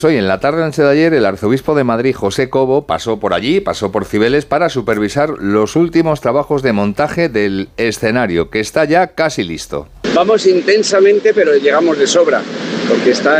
Hoy en la tarde-noche de ayer, el arzobispo de Madrid, José Cobo, pasó por allí, pasó por Cibeles para supervisar los últimos trabajos de montaje del escenario, que está ya casi listo. Vamos intensamente, pero llegamos de sobra, porque está